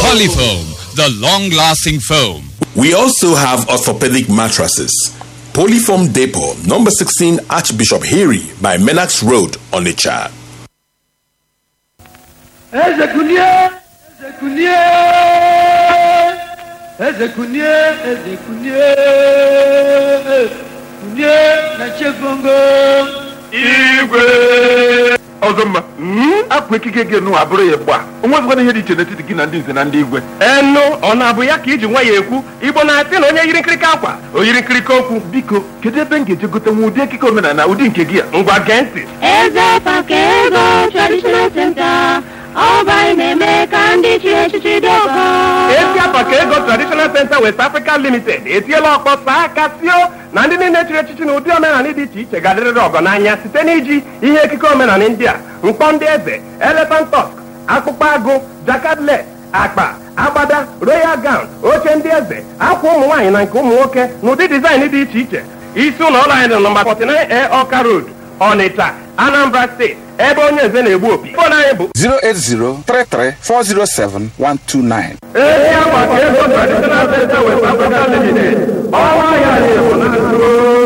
Polyfoam, the long-lasting foam. We also have orthopedic mattresses. Polyfoam Depot, number 16 Archbishop Harry by Menax Road, Onitsha. Ozomba, akwekike gị nụ abụrụ ya gba. Onwezikwana ihe dị iche n'etiti gị na ndị nze na ndị igwe. Enu, ọ na-abụ ya ka iji nwa ya ekwu, Igbo na-asị na onye yiri nkirika akwa, o yiri nkirika okwu. Biko, kedu ebe m ga-eje gote nwa ụdị ekike omenala ụdị nke gị a? Ngwa gee ntị. Eze Pakego Traditional Center, Ọba na-eme ka ndị chi echichi dị ọgọ. Ezi Pakego Traditional Center West Africa Limited etiela ọkpọ saa aka sio na ndị niile chịrị echichi na ụdị omenala dị iche iche ga-adịrịrị ọgọ n'anya site n'iji ihe ekike omenala ndị a: mkpọ ndị eze, elephant tusk, akpụkpọ agụ, jakadlet, akpa, agbada, royal gown, oche ndị eze, akwa ụmụ nwaanyị na nke ụmụ nwoke na ụdị dizaịn dị iche iche. Isi ụlọ ọrụ anyị dị nọmba 49A Ọka Road, Ọnịcha, Anambra State, ebe onye eze na-egbu opi. Fon anyị bụ 08033407129. Ezi Pakego Traditional Center West Africa Limited. Ọnwa ya na-ebu na